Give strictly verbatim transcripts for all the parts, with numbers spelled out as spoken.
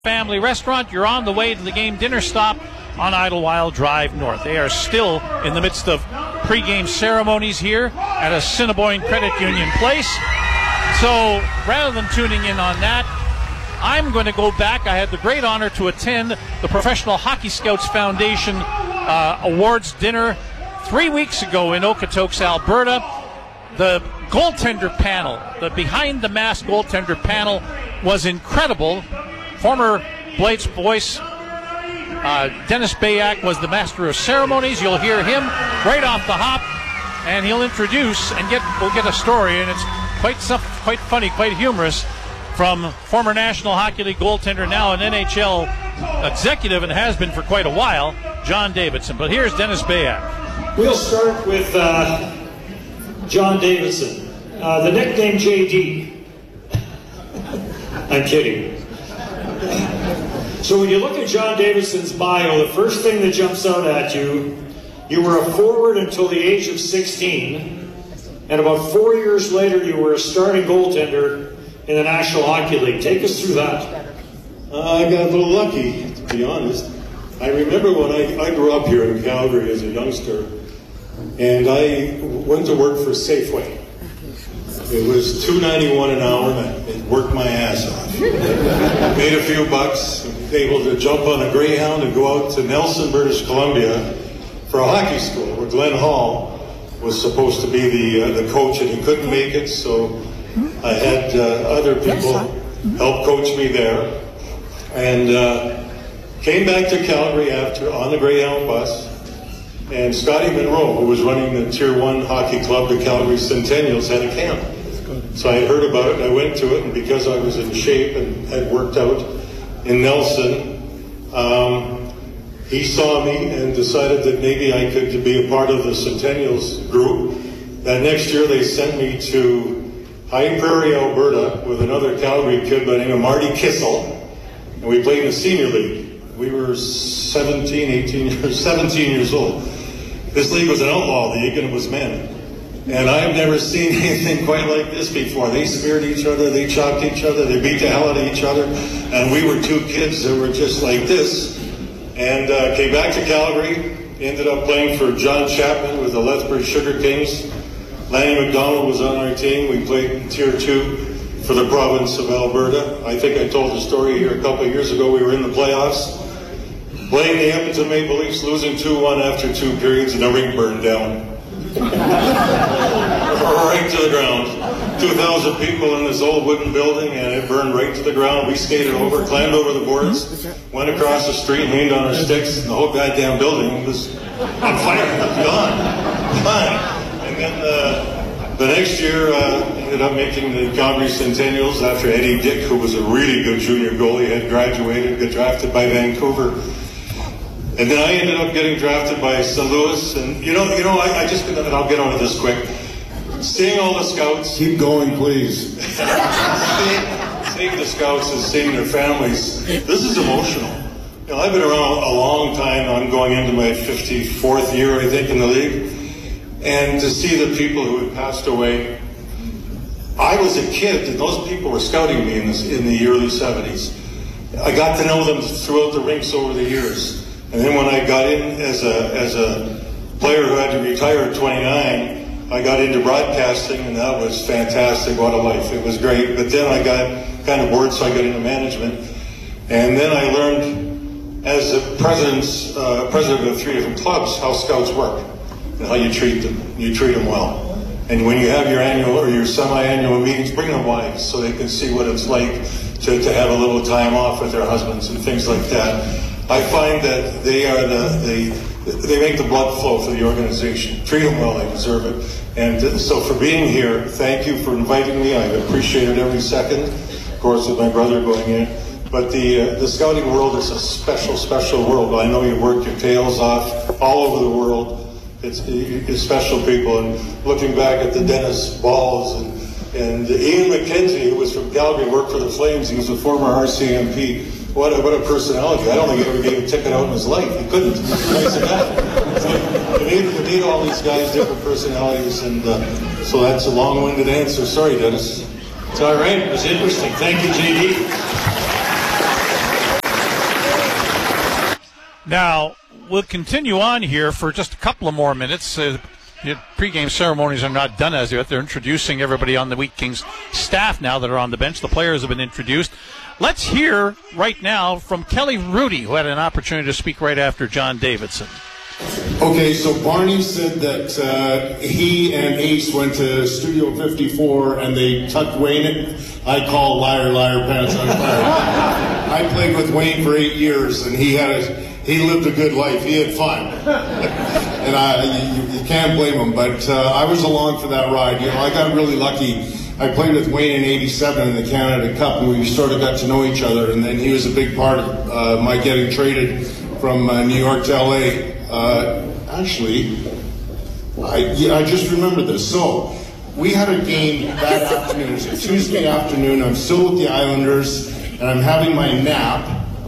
Family Restaurant. You're on the way to the game dinner stop on Idlewild Drive North. They are still in the midst of pre-game ceremonies here at Assiniboine Credit Union Place. So rather than tuning in on that, I'm going to go back. I had the great honor to attend the Professional Hockey Scouts Foundation uh, Awards dinner three weeks ago in Okotoks, Alberta. The goaltender panel, the behind-the-mask goaltender panel was incredible. Former Blades voice, uh, Dennis Bayak, was the master of ceremonies. You'll hear him right off the hop, and he'll introduce and get we'll get a story, and it's quite quite funny, quite humorous, from former National Hockey League goaltender, now an N H L executive, and has been for quite a while, John Davidson. But here's Dennis Bayak. We'll start with uh, John Davidson, uh, the nickname J D. I'm kidding. So when you look at John Davidson's bio, the first thing that jumps out at you, you were a forward until the age of sixteen, and about four years later you were a starting goaltender in the National Hockey League. Take us through that. Uh, I got a little lucky, to be honest. I remember when I, I grew up here in Calgary as a youngster, and I went to work for Safeway. It was two ninety-one an hour, and it worked my ass off. Made a few bucks, able to jump on a Greyhound and go out to Nelson, British Columbia for a hockey school, where Glenn Hall was supposed to be the uh, the coach, and he couldn't make it, so I had uh, other people help coach me there. And uh, came back to Calgary after on the Greyhound bus, and Scotty Monroe, who was running the Tier one hockey club, the Calgary Centennials, had a camp. So I heard about it, and I went to it, and because I was in shape and had worked out in Nelson, um, he saw me and decided that maybe I could be a part of the Centennials group. That next year they sent me to High Prairie, Alberta, with another Calgary kid by the name of Marty Kissel, and we played in the senior league. We were seventeen, eighteen years, seventeen years old. This league was an outlaw league, and it was men. And I've never seen anything quite like this before. They speared each other, they chopped each other, they beat the hell out of each other, and we were two kids that were just like this. And uh, came back to Calgary, ended up playing for John Chapman with the Lethbridge Sugar Kings. Lanny McDonald was on our team. We played in Tier two for the province of Alberta. I think I told the story here a couple of years ago. We were in the playoffs, playing the Edmonton Maple Leafs, losing two one after two periods, and the rink burned down. Right to the ground. two thousand people in this old wooden building, and it burned right to the ground. We skated over, climbed over the boards, went across the street, leaned on our sticks, and the whole goddamn building was on fire. It was gone. Gone. And then uh, the next year, uh, ended up making the Calgary Centennials after Eddie Dick, who was a really good junior goalie, had graduated, got drafted by Vancouver. And then I ended up getting drafted by Saint Louis, and you know, you know, I, I just, and I'll get onto this quick. Seeing all the scouts. Keep going, please. seeing, seeing the scouts and seeing their families, this is emotional. You know, I've been around a long time. I'm going into my fifty-fourth year, I think, in the league. And to see the people who had passed away. I was a kid, and those people were scouting me in, this, in the early seventies. I got to know them throughout the rinks over the years. And then when I got in as a as a player who had to retire at twenty-nine, I got into broadcasting, and that was fantastic. What a life. It was great. But then I got kind of bored, so I got into management. And then I learned, as a president's, uh, president of three different clubs, how scouts work and how you treat them. You treat them well. And when you have your annual or your semi-annual meetings, bring them wives so they can see what it's like to, to have a little time off with their husbands and things like that. I find that they are the, the they make the blood flow for the organization. Treat them well, they deserve it. And so for being here, thank you for inviting me. I appreciate it every second. Of course, with my brother going in. But the uh, the scouting world is a special, special world. I know you work your tails off all over the world. It's, it's special people. And looking back at the Dennis Balls and, and Ian McKenzie, who was from Calgary, worked for the Flames. He was a former R C M P. What a, what a personality. I don't think he ever gave a ticket out in his life. He couldn't. He's nice enough. So we, need, we need all these guys, different personalities, and uh, so that's a long-winded answer. Sorry, Dennis. It's all right. It was interesting. Thank you, J D. Now, we'll continue on here for just a couple of more minutes. Uh, the pregame ceremonies are not done as yet. They're introducing everybody on the Wheat Kings staff now that are on the bench. The players have been introduced. Let's hear right now from Kelly Rudy, who had an opportunity to speak right after John Davidson. Okay, so Barney said that uh, he and Ace went to Studio fifty-four and they tucked Wayne in. I call liar, liar, pants on fire. I played with Wayne for eight years, and he had a, he lived a good life. He had fun, and I you, you can't blame him. But uh, I was along for that ride. You know, I got really lucky. I played with Wayne in eighty-seven in the Canada Cup, and we sort of got to know each other. And then he was a big part of uh, my getting traded from uh, New York to L A. Uh, actually, I, yeah, I just remembered this. So, we had a game that afternoon. It was a Tuesday afternoon. I'm still with the Islanders, and I'm having my nap.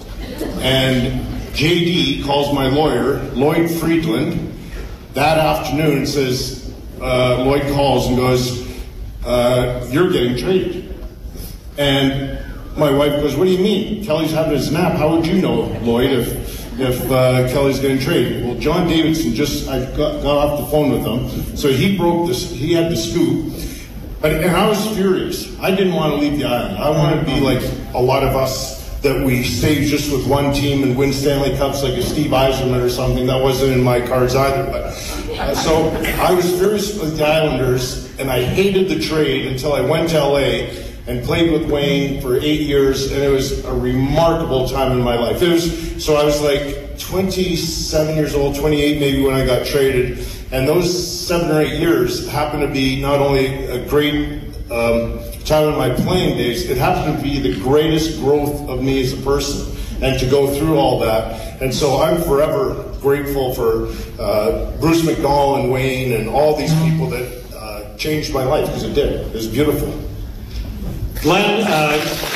And J D calls my lawyer, Lloyd Friedland, that afternoon and says, uh, Lloyd calls and goes, uh, you're getting traded. And my wife goes, what do you mean? Kelly's having his nap. How would you know, Lloyd, if... if uh, Kelly's getting traded? Well, John Davidson just, I got, got off the phone with him, so he broke this, he had the scoop, but, and I was furious. I didn't want to leave the island. I wanted to be like a lot of us that we stayed just with one team and win Stanley Cups like a Steve Yzerman or something. That wasn't in my cards either. But uh, so I was furious with the Islanders, and I hated the trade until I went to L A and played with Wayne for eight years, and it was a remarkable time in my life. It was, so I was like twenty-seven years old, twenty-eight maybe when I got traded, and those seven or eight years happened to be not only a great um, time in my playing days, it happened to be the greatest growth of me as a person, and to go through all that. And so I'm forever grateful for uh, Bruce McDonald and Wayne and all these people that uh, changed my life, because it did. It was beautiful. Glenn, uh,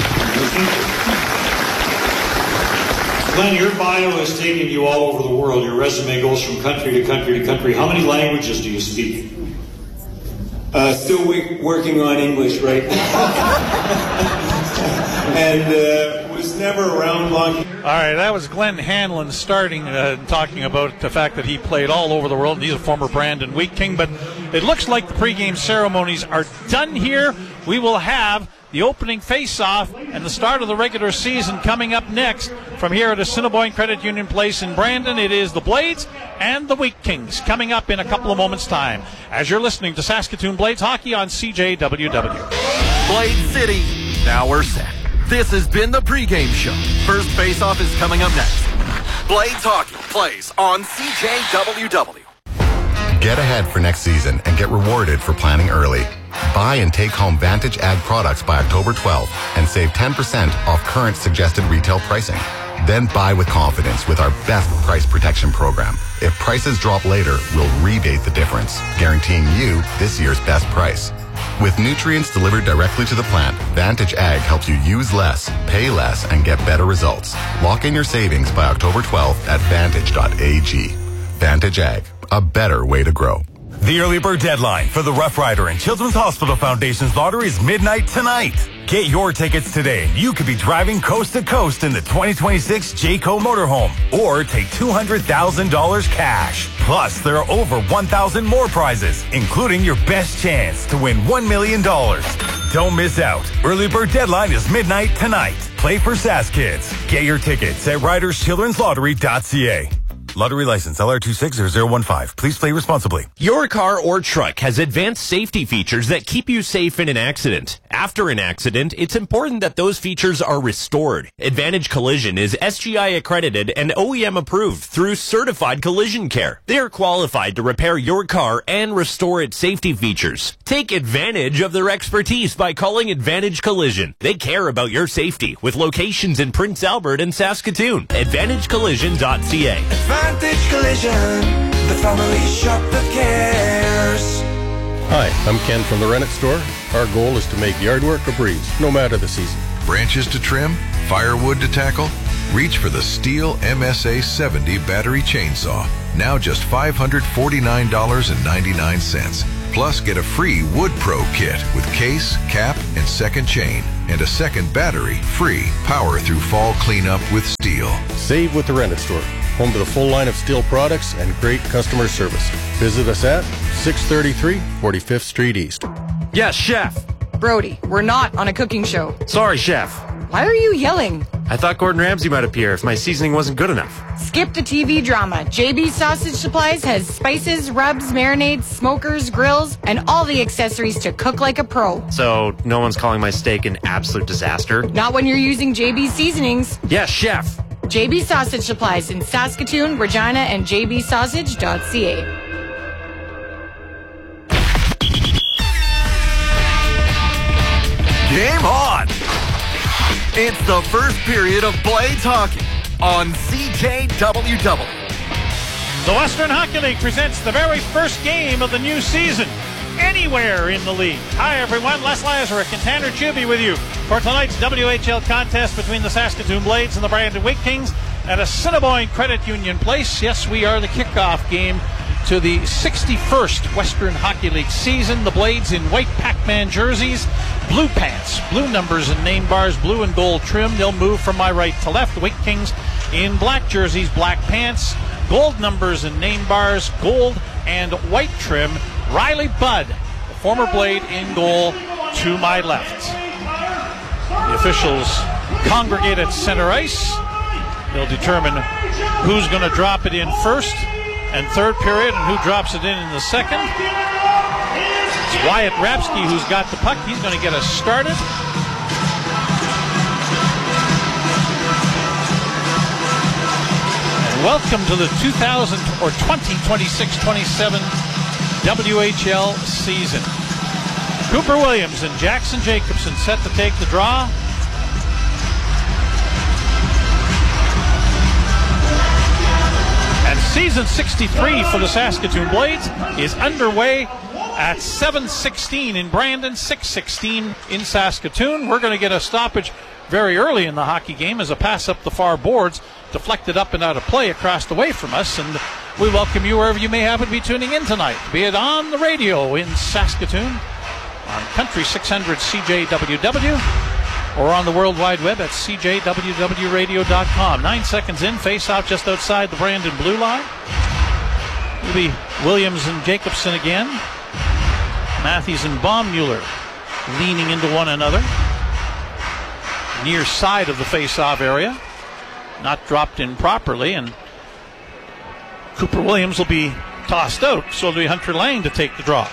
Glenn, your bio has taken you all over the world. Your resume goes from country to country to country. How many languages do you speak? Uh, still w- working on English right now. And uh, was never around long. All right, that was Glenn Hanlon starting, uh, talking about the fact that he played all over the world. He's a former Brandon Wheat King, but it looks like the pregame ceremonies are done here. We will have the opening face-off and the start of the regular season coming up next from here at Assiniboine Credit Union Place in Brandon. It is the Blades and the Wheat Kings coming up in a couple of moments' time as you're listening to Saskatoon Blades Hockey on C J W W. Blade City, now we're set. This has been the pregame show. First face-off is coming up next. Blades Hockey plays on C J W W. Get ahead for next season and get rewarded for planning early. Buy and take home Vantage Ag products by October twelfth and save ten percent off current suggested retail pricing. Then buy with confidence with our best price protection program. If prices drop later, we'll rebate the difference, guaranteeing you this year's best price. With nutrients delivered directly to the plant, Vantage Ag helps you use less, pay less, and get better results. Lock in your savings by October twelfth at vantage dot a g. Vantage Ag, a better way to grow. The early bird deadline for the Rough Rider and Children's Hospital Foundation's lottery is midnight tonight. Get your tickets today. You could be driving coast to coast in the twenty twenty-six Jayco motorhome or take two hundred thousand dollars cash. Plus, there are over one thousand more prizes, including your best chance to win one million dollars. Don't miss out. Early bird deadline is midnight tonight. Play for Sask Kids. Get your tickets at riders children's lottery dot c a. Lottery license L R two six zero zero one five. Please play responsibly. Your car or truck has advanced safety features that keep you safe in an accident. After an accident, it's important that those features are restored. Advantage Collision is S G I accredited and O E M approved through Certified Collision Care. They are qualified to repair your car and restore its safety features. Take advantage of their expertise by calling Advantage Collision. They care about your safety with locations in Prince Albert and Saskatoon. advantage collision dot c a. Advantage Collision, the family shop that cares. Hi, I'm Ken from the Rennet Store. Our goal is to make yard work a breeze, no matter the season. Branches to trim, firewood to tackle? Reach for the Stihl M S A seventy battery chainsaw. Now just five hundred forty-nine dollars and ninety-nine cents. Plus, get a free Wood Pro kit with case, cap, and second chain. And a second battery free. Power through fall cleanup with Stihl. Save with the Rennet Store. home to the full line of steel products and great customer service. Visit us at six thirty-three forty-fifth Street East. Yes, Chef. Brody, we're not on a cooking show. Sorry, Chef. Why are you yelling? I thought Gordon Ramsay might appear if my seasoning wasn't good enough. Skip the T V drama. J B Sausage Supplies has spices, rubs, marinades, smokers, grills, and all the accessories to cook like a pro. So no one's calling my steak an absolute disaster? Not when you're using J B seasonings. Yes, Chef. J B Sausage Supplies in Saskatoon, Regina, and j b sausage dot c a. Game on! It's the first period of Blades Hockey on C J W W. The Western Hockey League presents the very first game of the new season anywhere in the league. Hi everyone, Les Lazaruk and Tanner Chuby with you for tonight's W H L contest between the Saskatoon Blades and the Brandon Wheat Kings at Assiniboine Credit Union Place. Yes, we are the kickoff game to the sixty-first Western Hockey League season. The Blades in white Pac-Man jerseys, blue pants, blue numbers and name bars, blue and gold trim. They'll move from my right to left. The Wheat Kings in black jerseys, black pants, gold numbers and name bars, gold and white trim. Riley Budd, the former Blade, in goal to my left. The officials congregate at center ice. They'll determine who's going to drop it in first and third period and who drops it in in the second. It's Wyatt Rapsky who's got the puck. He's going to get us started. And welcome to the two thousand or twenty twenty-six twenty-seven W H L season. Cooper Williams and Jackson Jacobson set to take the draw. And season sixty-three for the Saskatoon Blades is underway at seven sixteen in Brandon, six sixteen in Saskatoon. We're going to get a stoppage very early in the hockey game as a pass up the far boards deflected up and out of play across the way from us. And we welcome you wherever you may happen to be tuning in tonight, be it on the radio in Saskatoon, on Country six hundred C J W W, or on the World Wide Web at c j w w radio dot com. Nine seconds in, face off just outside the Brandon blue line. It'll be Williams and Jacobson again. Matthews and Baummuller leaning into one another. Near side of the face-off area. Not dropped in properly, and Cooper Williams will be tossed out, so it'll be Hunter Lang to take the draw.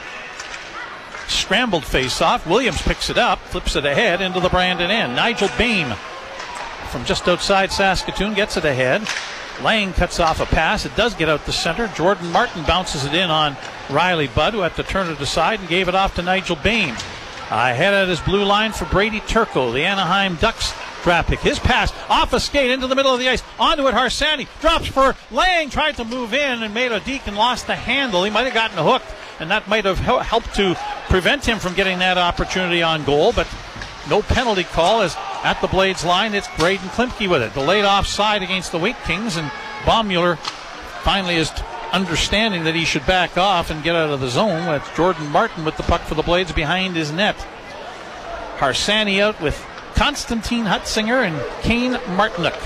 Scrambled face-off. Williams picks it up, flips it ahead into the Brandon end. Nigel Beam from just outside Saskatoon gets it ahead. Lang cuts off a pass. It does get out the center. Jordan Martin bounces it in on Riley Budd, who had to turn it aside and gave it off to Nigel Beam. Ahead at his blue line for Brady Turco, the Anaheim Ducks draft pick. His pass off a skate into the middle of the ice. Onto it, Harsani drops for Lang. Tried to move in and made a deke and lost the handle. He might have gotten hooked, and that might have helped to prevent him from getting that opportunity on goal, but no penalty call as at the Blades line it's Braden Klimke with it. Delayed offside against the Wheat Kings, and Baummuller finally is understanding that he should back off and get out of the zone. That's Jordan Martin with the puck for the Blades behind his net. Harsani out with Konstantin Hutzinger and Kane Martinuk.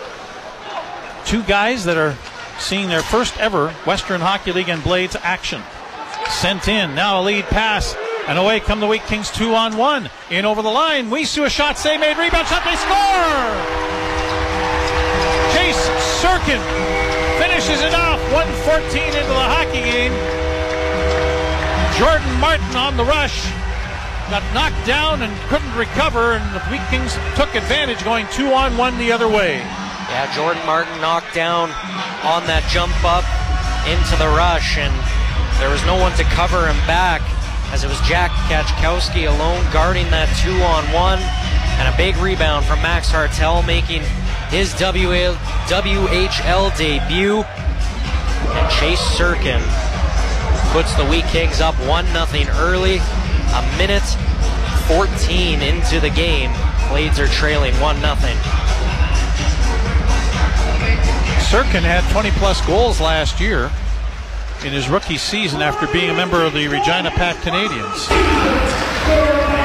Two guys that are seeing their first ever Western Hockey League and Blades action. Sent in, now a lead pass, and away come the Wheat Kings two on one. In over the line, Wisu, a shot save made, rebound shot, they score! Chase Sirkin finishes it off, one fourteen into the hockey game. Jordan Martin on the rush, got knocked down and couldn't recover, and the Wheat Kings took advantage going two on one the other way. Yeah, Jordan Martin knocked down on that jump up into the rush, and there was no one to cover him back as it was Jack Kachkowski alone guarding that two on one, and a big rebound from Max Hartel making his W H L debut. And Chase Sirkin puts the Wheat Kings up one nothing early. A minute fourteen into the game. Blades are trailing one nothing. Sirkin had twenty plus goals last year in his rookie season after being a member of the Regina Pat Canadians.